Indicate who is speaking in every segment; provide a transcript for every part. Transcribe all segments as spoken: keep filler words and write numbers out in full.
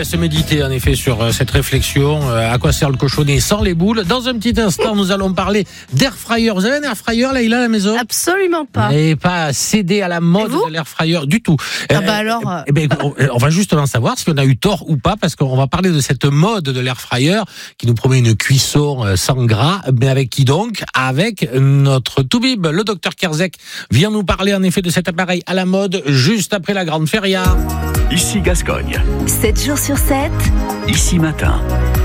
Speaker 1: laisse méditer en effet sur euh, cette réflexion. Euh, à quoi sert le cochonnet sans les boules? Dans un petit instant, nous allons parler d'air fryer. Vous avez un air fryer, Leïla, à la maison?
Speaker 2: Absolument pas.
Speaker 1: Et pas cédé à la mode de l'air fryer du tout.
Speaker 2: Ah
Speaker 1: euh,
Speaker 2: bah alors. Euh...
Speaker 1: Eh ben, on, on va justement savoir si on a eu tort ou pas, parce qu'on va parler de cette mode de l'air fryer qui nous promet une cuisson euh, sans gras. Mais avec qui donc? Avec notre toubib, le docteur Kerzek, vient nous parler en effet de cet appareil à la mode juste après la grande feria.
Speaker 3: Ici Gascogne.
Speaker 4: sept jours sur sept.
Speaker 3: Ici Matin.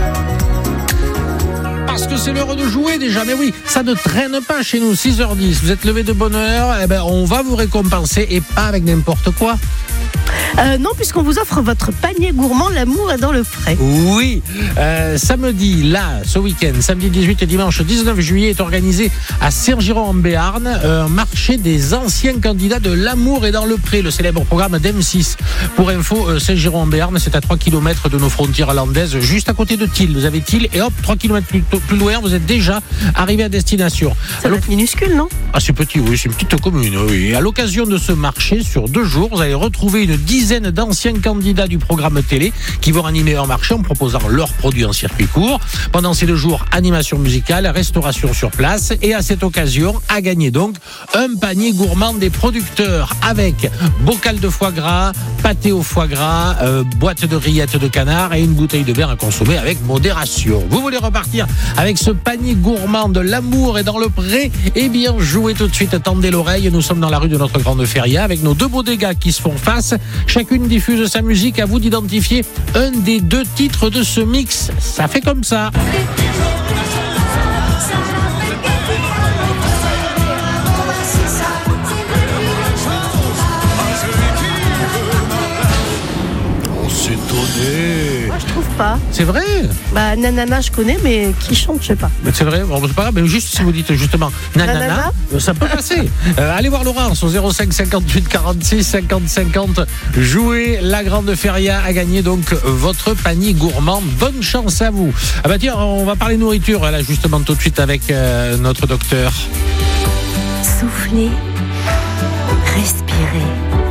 Speaker 1: Parce que c'est l'heure de jouer déjà, mais oui, ça ne traîne pas chez nous, six heures dix, vous êtes levé de bonne heure, eh ben on va vous récompenser et pas avec n'importe quoi.
Speaker 2: Euh, non, puisqu'on vous offre votre panier gourmand, l'amour est dans le frais.
Speaker 1: Oui, euh, samedi, là, ce week-end, samedi dix-huit et dimanche dix-neuf juillet, est organisé à Saint-Giron-en-Béarn un marché des anciens candidats de l'amour est dans le pré, le célèbre programme d'M six. Pour info, Saint-Giron-en-Béarn, c'est à trois kilomètres de nos frontières hollandaises, juste à côté de Thiel. Vous avez Thiel et hop, trois kilomètres plus, plus loin, vous êtes déjà arrivé à destination.
Speaker 2: Ça doit être minuscule, non?
Speaker 1: Ah, c'est petit, oui, c'est une petite commune, oui. Et à l'occasion de ce marché, sur deux jours, vous allez retrouver une dizaine d'anciens candidats du programme télé qui vont animer un marché en proposant leurs produits en circuit court. Pendant ces deux jours, animation musicale, restauration sur place et à cette occasion, à gagner donc un panier gourmand des producteurs avec bocal de foie gras, pâté au foie gras, euh, boîte de rillettes de canard et une bouteille de verre à consommer avec modération. Vous voulez repartir avec ce panier gourmand de l'amour et dans le pré? Eh bien, jouez tout de suite, tendez l'oreille. Nous sommes dans la rue de notre grande feria avec nos deux bodegas qui se font face. Chacune diffuse sa musique, à vous d'identifier un des deux titres de ce mix. Ça fait comme ça. On s'étonnait.
Speaker 2: Moi, je trouve pas.
Speaker 1: C'est vrai?
Speaker 2: Bah, Nanana, je connais, mais qui chante, je sais pas.
Speaker 1: Mais c'est vrai, bon, c'est pas grave, mais juste si vous dites justement Nanana,
Speaker 2: Nanana,
Speaker 1: ça peut passer. Euh, allez voir Laurence au zéro cinq cinquante-huit quarante-six cinquante cinquante. Jouez la grande feria à gagner donc votre panier gourmand. Bonne chance à vous. Ah bah tiens, on va parler nourriture là justement tout de suite avec euh, notre docteur.
Speaker 4: Soufflez, respirez.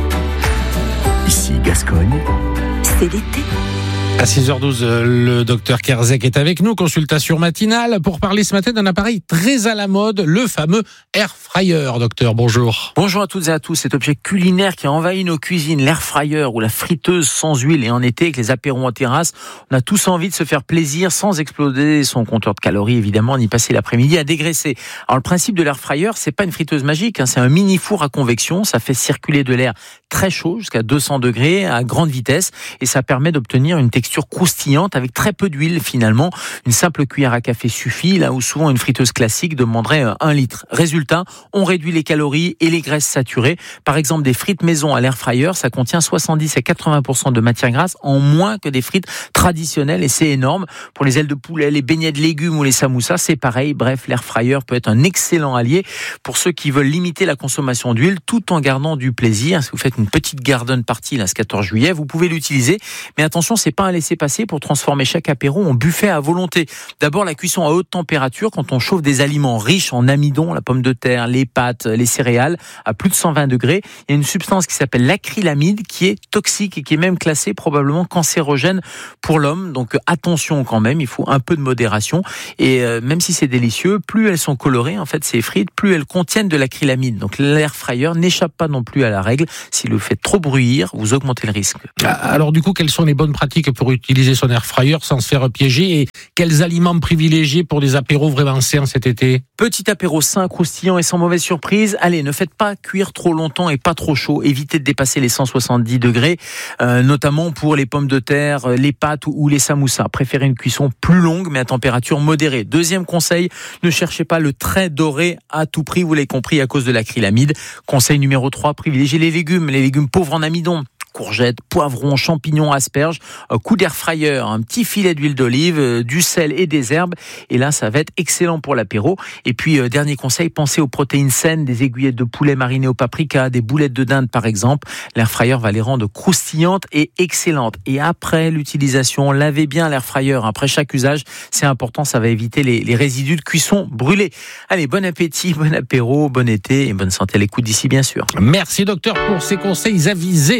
Speaker 3: Ici Gascogne.
Speaker 4: C'est l'été.
Speaker 1: À six heures douze, le docteur Kerzek est avec nous, consultation matinale, pour parler ce matin d'un appareil très à la mode, le fameux air fryer. Docteur, bonjour.
Speaker 5: Bonjour à toutes et à tous. Cet objet culinaire qui a envahi nos cuisines, l'air fryer ou la friteuse sans huile, et en été avec les apéros en terrasse, on a tous envie de se faire plaisir sans exploser son compteur de calories, évidemment, ni passer l'après-midi à dégraisser. Alors le principe de l'air fryer, c'est pas une friteuse magique, hein, c'est un mini four à convection, ça fait circuler de l'air très chaud jusqu'à deux cents degrés à grande vitesse et ça permet d'obtenir une texture croustillante avec très peu d'huile finalement. Une simple cuillère à café suffit, là où souvent une friteuse classique demanderait un litre. Résultat, on réduit les calories et les graisses saturées. Par exemple, des frites maison à l'air fryer, ça contient soixante-dix à quatre-vingts pour cent de matière grasse en moins que des frites traditionnelles et c'est énorme. Pour les ailes de poulet, les beignets de légumes ou les samoussas, c'est pareil. Bref, l'air fryer peut être un excellent allié pour ceux qui veulent limiter la consommation d'huile tout en gardant du plaisir. Si vous faites une petite garden party là, ce quatorze juillet, vous pouvez l'utiliser. Mais attention, c'est pas un laisser-passer pour transformer chaque apéro en buffet à volonté. D'abord, la cuisson à haute température, quand on chauffe des aliments riches en amidon, la pomme de terre, les pâtes, les céréales, à plus de cent vingt degrés, il y a une substance qui s'appelle l'acrylamide qui est toxique et qui est même classée probablement cancérogène pour l'homme. Donc attention quand même, il faut un peu de modération. Et euh, même si c'est délicieux, plus elles sont colorées, en fait, ces frites, plus elles contiennent de l'acrylamide. Donc l'air fryer n'échappe pas non plus à la règle. S'il le fait trop bruire, vous augmentez le risque.
Speaker 1: Alors du coup, quelles sont les bonnes pratiques pour utiliser son air fryer sans se faire piéger et quels aliments privilégiés pour des apéros vraiment sains cet été?
Speaker 5: Petit apéro sain, croustillant et sans mauvaise surprise. Allez, ne faites pas cuire trop longtemps et pas trop chaud. Évitez de dépasser les cent soixante-dix degrés, euh, notamment pour les pommes de terre, les pâtes ou, ou les samoussas. Préférez une cuisson plus longue mais à température modérée. Deuxième conseil, ne cherchez pas le très doré à tout prix, vous l'avez compris, à cause de l'acrylamide. Conseil numéro trois, privilégiez les légumes, les légumes pauvres en amidon. Courgettes, poivrons, champignons, asperges, un coup d'air fryer, un petit filet d'huile d'olive, du sel et des herbes. Et là, ça va être excellent pour l'apéro. Et puis, euh, dernier conseil, pensez aux protéines saines, des aiguillettes de poulet marinées au paprika, des boulettes de dinde par exemple. L'air fryer va les rendre croustillantes et excellentes. Et après l'utilisation, lavez bien l'air fryer. Après chaque usage, c'est important, ça va éviter les, les résidus de cuisson brûlés. Allez, bon appétit, bon apéro, bon été et bonne santé à l'écoute d'ici bien sûr.
Speaker 1: Merci docteur pour ces conseils avisés.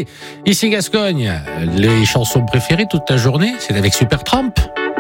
Speaker 1: Ici Gascogne, les chansons préférées toute la journée, c'est avec Supertramp.